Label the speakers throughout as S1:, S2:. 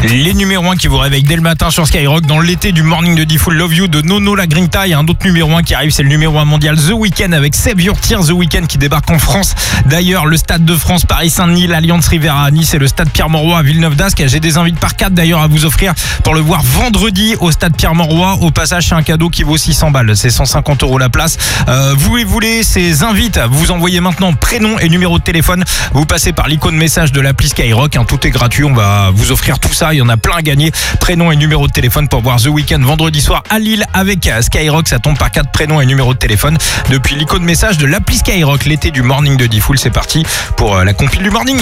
S1: Les numéros 1 qui vous réveillent dès le matin sur Skyrock dans l'été du Morning de Diffoul Love You de Nono La Grinta. Il y a un autre numéro 1 qui arrive, c'est le numéro 1 mondial The Weeknd avec Save Your Tears The Weeknd qui débarque en France. D'ailleurs, le Stade de France, Paris-Saint-Denis, l'Alliance Riviera à Nice et le Stade Pierre-Mauroy à Villeneuve-d'Ascq. J'ai des invites par 4 d'ailleurs à vous offrir pour le voir vendredi au Stade Pierre-Mauroy. Au passage, c'est un cadeau qui vaut 600 balles. C'est 150 € la place. Vous voulez ces invites, vous envoyez maintenant prénom et numéro de téléphone. Vous passez par l'icône message de l'appli Skyrock. Tout est gratuit. On va vous offrir tout ça. Il y en a plein à gagner. Prénom et numéro de téléphone pour voir The Weeknd vendredi soir à Lille avec Skyrock. Ça tombe par 4 prénoms et numéro de téléphone depuis l'icône message de l'appli Skyrock. L'été du Morning de Diffoul, c'est parti pour la compile du Morning.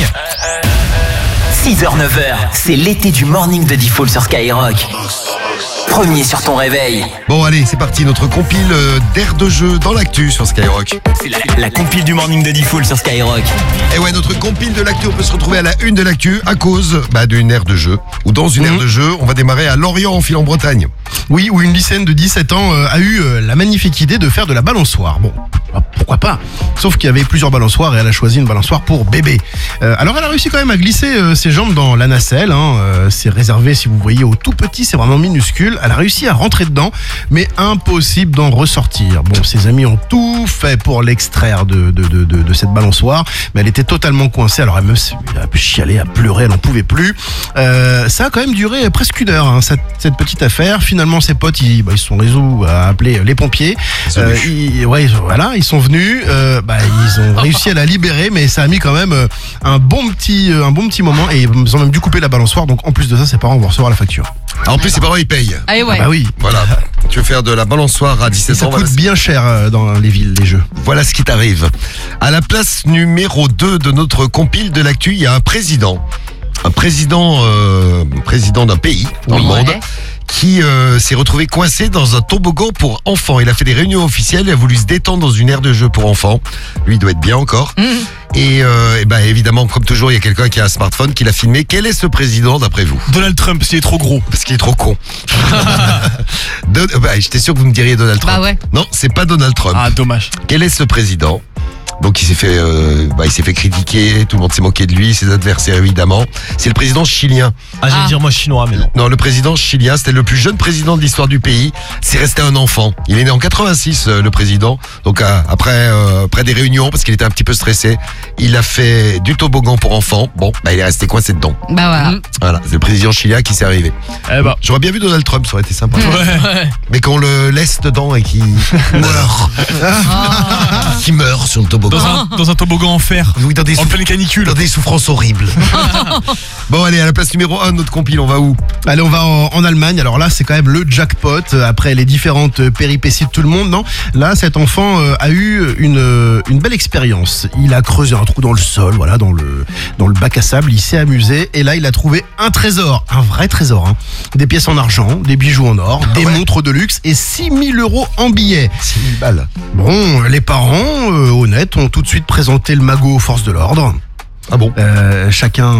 S2: 6h, 9h, c'est l'été du Morning de Diffoul sur Skyrock. Premier sur ton réveil.
S3: Bon allez, c'est parti, notre compile d'air de jeu dans l'actu sur Skyrock.
S2: C'est la compile du Morning de Diffoul sur Skyrock.
S3: Et ouais, notre compile de l'actu, on peut se retrouver à la une de l'actu à cause d'une aire de jeu. Ou dans une aire de jeu, on va démarrer à Lorient en file en Bretagne.
S4: Oui, où une lycéenne de 17 ans a eu la magnifique idée de faire de la balançoire. Bon, pourquoi pas? Sauf qu'il y avait plusieurs balançoires et elle a choisi une balançoire pour bébé. Alors elle a réussi quand même à glisser ses jambes dans la nacelle. C'est réservé, si vous voyez, au tout petit, c'est vraiment minuscule. Elle a réussi à rentrer dedans, mais impossible d'en ressortir. Bon, ses amis ont tout fait pour l'extraire de cette balançoire, mais elle était totalement coincée. Alors elle a chialé, a pleuré, elle n'en pouvait plus. Ça a quand même duré presque une heure, cette petite affaire. Finalement, ses potes, ils se sont résolus à appeler les pompiers. Ils sont venus. Ils ont réussi à la libérer, mais ça a mis quand même un bon petit moment. Et ils ont même dû couper la balançoire. Donc en plus de ça, ses parents vont recevoir la facture.
S3: En plus, ses parents, ils payent.
S5: Ah ouais.
S4: Bah oui.
S3: Voilà. Tu veux faire de la balançoire à 17
S4: ça
S3: ans.
S4: Ça coûte bien cher dans les villes, les jeux.
S3: Voilà ce qui t'arrive. À la place numéro 2 de notre compile de l'actu, il y a un président. Un président d'un pays dans le monde qui s'est retrouvé coincé dans un toboggan pour enfants. Il a fait des réunions officielles, il a voulu se détendre dans une aire de jeu pour enfants. Lui, il doit être bien encore. Et évidemment, comme toujours, il y a quelqu'un qui a un smartphone qui l'a filmé. Quel est ce président d'après vous?
S1: Donald Trump, parce qu'il est trop gros.
S3: Parce qu'il est trop con. J'étais sûr que vous me diriez Donald Trump.
S5: Bah ouais.
S3: Non, c'est pas Donald Trump.
S1: Ah, dommage.
S3: Quel est ce président? Donc il s'est fait critiquer, tout le monde s'est moqué de lui, ses adversaires évidemment. C'est le président chilien.
S1: J'allais dire moi chinois, mais non.
S3: Non, le président chilien, c'était le plus jeune président de l'histoire du pays. C'est resté un enfant. Il est né en 86, le président. Donc après des réunions, parce qu'il était un petit peu stressé, il a fait du toboggan pour enfants. Bon, il est resté coincé dedans.
S5: Bah voilà.
S3: Voilà, c'est le président chilien qui s'est arrivé. J'aurais bien vu Donald Trump, ça aurait été sympa.
S1: Ouais.
S3: Mais qu'on le laisse dedans et qu'il meurt. Qu'il meurt sur le toboggan.
S1: Dans un toboggan en fer.
S3: Oui,
S1: En pleine canicule.
S3: Dans des souffrances horribles. Bon, allez, à la place numéro 1 de notre compile, on va où?
S4: Allez, on va en Allemagne. Alors là, c'est quand même le jackpot. Après les différentes péripéties de tout le monde, non? Là, cet enfant a eu une belle expérience. Il a creusé un trou dans le sol, voilà, dans le bac à sable. Il s'est amusé. Et là, il a trouvé un trésor. Un vrai trésor, Des pièces en argent, des bijoux en or, des montres de luxe et 6 000 € en billets.
S3: 6 000 balles.
S4: Bon, les parents, honnêtes, ont tout de suite présenté le magot aux forces de l'ordre.
S3: Ah bon?
S4: Chacun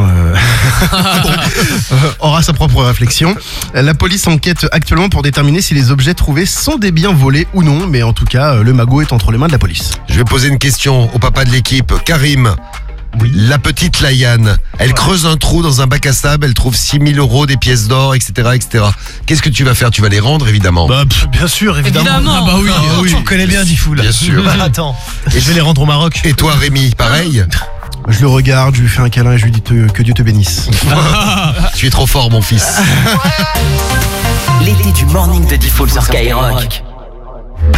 S4: aura sa propre réflexion. La police enquête actuellement pour déterminer si les objets trouvés sont des biens volés ou non. Mais en tout cas, le magot est entre les mains de la police.
S3: Je vais poser une question au papa de l'équipe, Karim. Oui. La petite Laïane, elle creuse un trou dans un bac à sable, elle trouve 6 000 €, des pièces d'or, etc., etc. Qu'est-ce que tu vas faire? Tu vas les rendre, évidemment.
S4: Bien sûr, évidemment.
S1: Tu me connais bien, Diffoul.
S3: Bien sûr.
S1: Attends. Et je vais les rendre au Maroc.
S3: Et toi, Rémi, pareil?
S4: Je le regarde, je lui fais un câlin et je lui dis que Dieu te bénisse.
S3: Tu es trop fort, mon fils.
S2: L'été du Morning de Diffoul sur Skyrock.